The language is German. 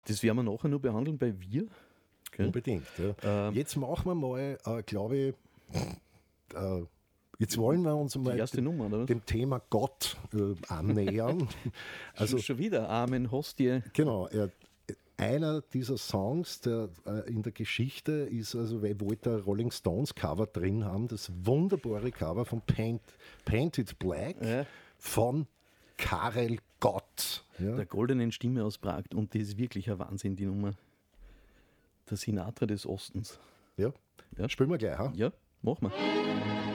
Das werden wir nachher noch behandeln bei Wir. Okay. Unbedingt. Ja. Jetzt machen wir mal, glaube ich, jetzt wollen wir uns mal dem Thema Gott annähern. Also schon wieder, Amen, Hostie. Genau, einer dieser Songs der in der Geschichte ist, also weil wollte ein Rolling Stones Cover drin haben, das wunderbare Cover von Painted Black von Karel Gott. Ja. Der goldenen Stimme aus Prag, und das ist wirklich ein Wahnsinn, die Nummer. Der Sinatra des Ostens. Ja, spielen wir gleich, ha? Ja, machen wir.